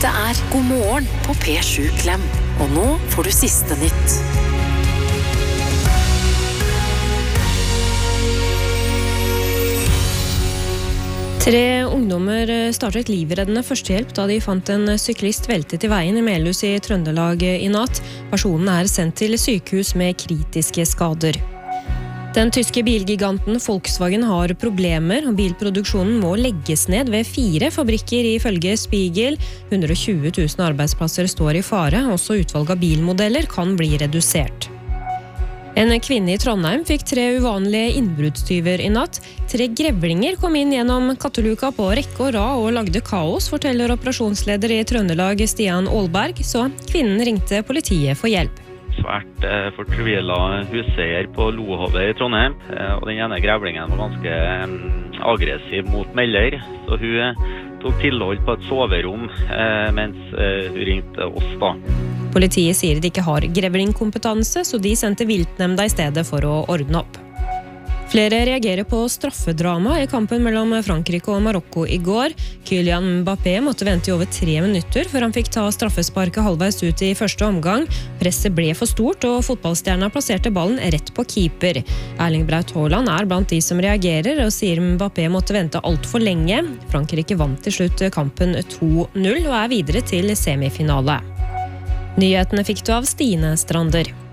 Dette God morgen på P7 Klem. Og nå får du siste nytt. Tre ungdommer startet livreddende førstehjelp da de fant en syklist veltet i veien i Melhus i Trøndelag i natt. Personen sendt til sykehus med kritiske skader. Den tyske bilgiganten Volkswagen har problemer, og bilproduksjonen må legges ned ved 4 fabrikker ifølge Spiegel. 120 000 arbeidsplasser står i fare, også utvalg av bilmodeller kan bli redusert. En kvinne i Trondheim fikk 3 uvanlige innbruddstyver i natt. 3 grevlinger kom inn gjennom katteluka på rekke og rad og lagde kaos, forteller operasjonsleder i Trøndelag Stian Aalberg, så kvinnen ringte politiet for hjelp. Svært fortvilet huseier på Lohove i Trondheim, og den ene grevlingen var ganske aggressiv mot melder, så hun tok tilhold på et soverom mens hun ringte oss da. Politiet sier de ikke har grevlingkompetanse, så de sendte viltnemnda i stedet for å ordne opp. Flere reagerer på straffedrama i kampen mellom Frankrike og Marokko i går. Kylian Mbappé måtte vente i over 3 minutter før han fikk ta straffesparket halvveis ut i første omgang. Presset ble for stort, og fotballstjerna plasserte ballen rett på keeper. Erling Braut Haaland blant de som reagerer, og sier Mbappé måtte vente alt for lenge. Frankrike vant til slutt kampen 2-0 og videre til semifinale. Nyhetene fikk du av Stine Strander.